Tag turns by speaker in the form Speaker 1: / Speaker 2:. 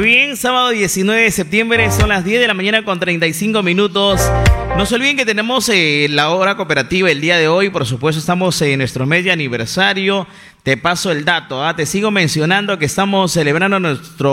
Speaker 1: Muy bien, sábado 19 de septiembre, son las 10 de la mañana con 35 minutos. No se olviden que tenemos la hora cooperativa el día de hoy. Por supuesto, estamos en nuestro mes de aniversario. Te paso el dato, te sigo mencionando que estamos celebrando nuestro